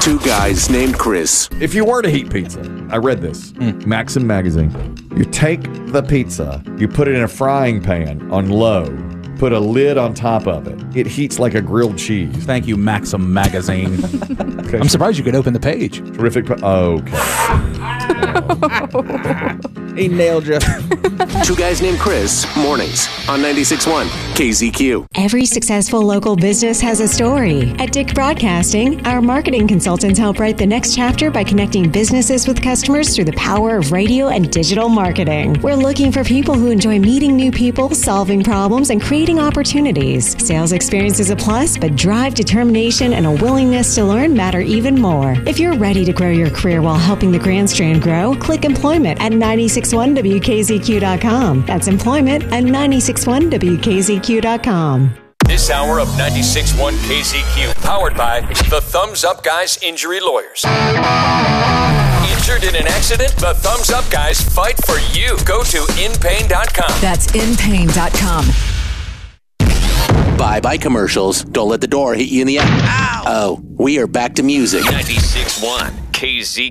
Two guys named Chris. If you were to heat pizza, I read this, Maxim magazine. You take the pizza, you put it in a frying pan on low, put a lid on top of it. It heats like a grilled cheese. Thank you, Maxim magazine. Okay. I'm surprised you could open the page. Terrific. Okay. He nailed you. Two guys named Chris, mornings on 96.1 KZQ. Every successful local business has a story. At Dick Broadcasting, our marketing consultants help write the next chapter by connecting businesses with customers through the power of radio and digital marketing. We're looking for people who enjoy meeting new people, solving problems, and creating opportunities. Sales experience is a plus, but drive, determination, and a willingness to learn matter even more. If you're ready to grow your career while helping the Grand Strand grow, click employment at 961WKZQ.com. That's employment at 961WKZQ.com. This hour of 96.1 KZQ, powered by the Thumbs Up Guys Injury Lawyers. Injured in an accident? The Thumbs Up Guys fight for you. Go to inpain.com. That's inpain.com. Bye-bye commercials. Don't let the door hit you in the eye. Ow! Oh, we are back to music. 96.1 KZQ.